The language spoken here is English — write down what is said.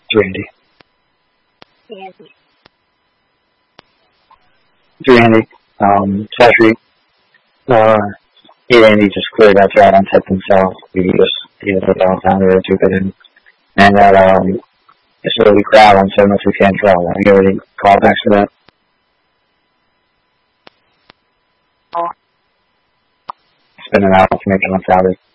Randy. Andy. Randy. Actually, Andy just cleared that out on tip himself. He was all down there took it in. And that, it's really crowd on 702 Cantrell. I get any callbacks for that? Oh. It's been an hour to make it on Saturday.